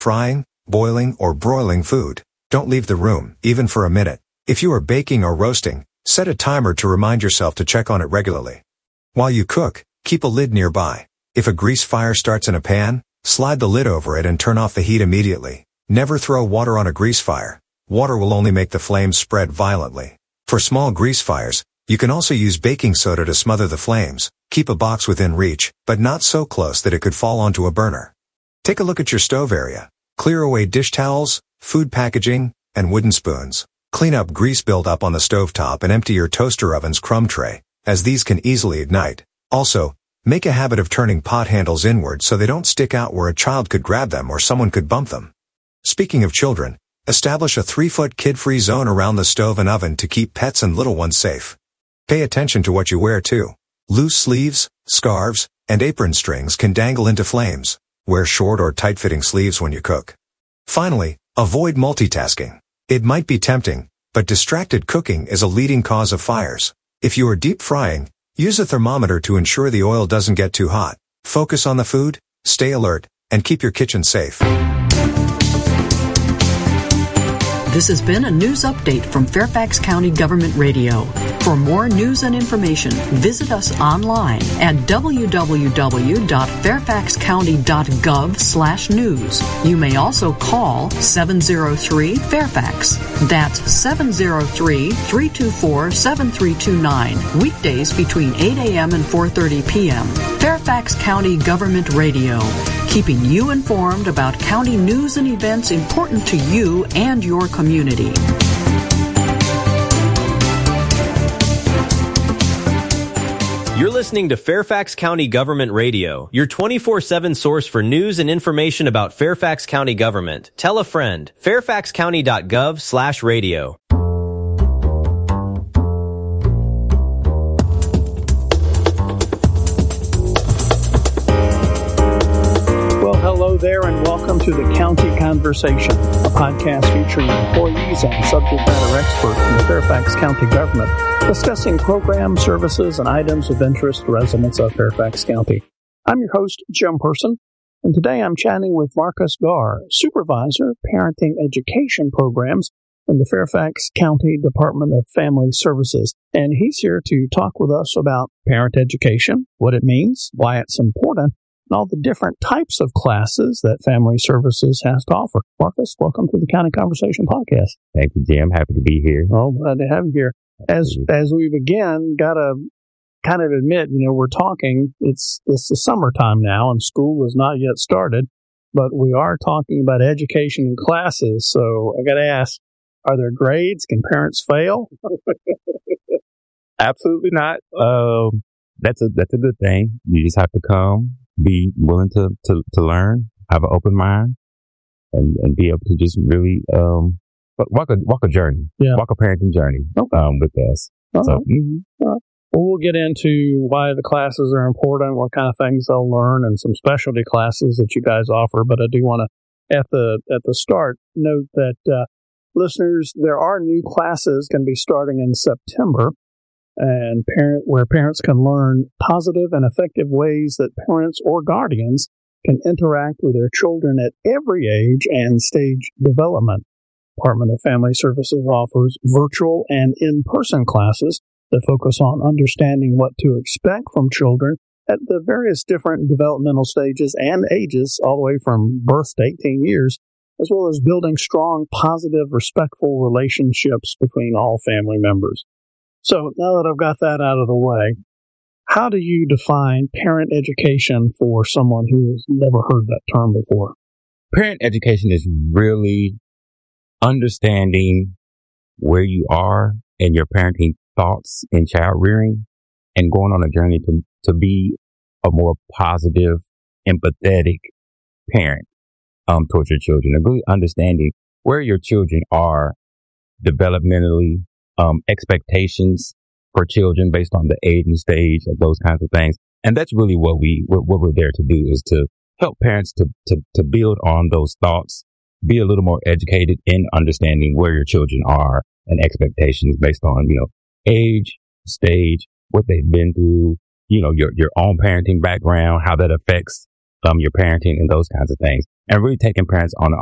Frying, boiling, or broiling food. Don't leave the room, even for a minute. If you are baking or roasting, set a timer to remind yourself to check on it regularly. While you cook, keep a lid nearby. If a grease fire starts in a pan, slide the lid over it and turn off the heat immediately. Never throw water on a grease fire. Water will only make the flames spread violently. For small grease fires, you can also use baking soda to smother the flames. Keep a box within reach, but not so close that it could fall onto a burner. Take a look at your stove area. Clear away dish towels, food packaging, and wooden spoons. Clean up grease buildup on the stovetop and empty your toaster oven's crumb tray, as these can easily ignite. Also, make a habit of turning pot handles inward so they don't stick out where a child could grab them or someone could bump them. Speaking of children, establish a 3-foot kid-free zone around the stove and oven to keep pets and little ones safe. Pay attention to what you wear too. Loose sleeves, scarves, and apron strings can dangle into flames. Wear short or tight-fitting sleeves when you cook. Finally, avoid multitasking. It might be tempting, but distracted cooking is a leading cause of fires. If you are deep frying, use a thermometer to ensure the oil doesn't get too hot. Focus on the food, stay alert, and keep your kitchen safe. This has been a news update from Fairfax County Government Radio. For more news and information, visit us online at www.fairfaxcounty.gov/news. You may also call 703-FAIRFAX. That's 703-324-7329. Weekdays between 8 a.m. and 4:30 p.m. Fairfax County Government Radio, keeping you informed about county news and events important to you and your community. You're listening to Fairfax County Government Radio, your 24/7 source for news and information about Fairfax County government. Tell a friend. fairfaxcounty.gov/radio. Hello there, and welcome to the County Conversation, a podcast featuring employees and subject matter experts from the Fairfax County government discussing programs, services, and items of interest to residents of Fairfax County. I'm your host, Jim Person, and today I'm chatting with Marcus Garr, Supervisor, Parenting Education Programs in the Fairfax County Department of Family Services. And he's here to talk with us about parent education, what it means, why it's important, and all the different types of classes that Family Services has to offer. Marcus, welcome to the County Conversation Podcast. Thank you, Jim. Happy to be here. Oh, glad to have you here. As we begin, got to kind of admit, we're talking, it's the summertime now, and school has not yet started, but we are talking about education and classes. So I got to ask, are there grades? Can parents fail? Absolutely not. That's a good thing. You just have to come, be willing to learn, have an open mind, and be able to just really walk a journey, walk a parenting journey with us. So, Well, we'll get into why the classes are important, what kind of things they'll learn, and some specialty classes that you guys offer. But I do want to, at the start, note that listeners, there are new classes going to be starting in September. And where parents can learn positive and effective ways that parents or guardians can interact with their children at every age and stage development. Department of Family Services offers virtual and in-person classes that focus on understanding what to expect from children at the various different developmental stages and ages, all the way from birth to 18 years, as well as building strong, positive, respectful relationships between all family members. So now that I've got that out of the way, how do you define parent education for someone who has never heard that term before? Parent education is really understanding where you are in your parenting thoughts in child rearing and going on a journey to be a more positive, empathetic parent towards your children, and really understanding where your children are developmentally, expectations for children based on the age and stage of those kinds of things. And that's really what we're there to do, is to help parents to build on those thoughts, be a little more educated in understanding where your children are and expectations based on, age, stage, what they've been through, your own parenting background, how that affects your parenting and those kinds of things. and really taking parents on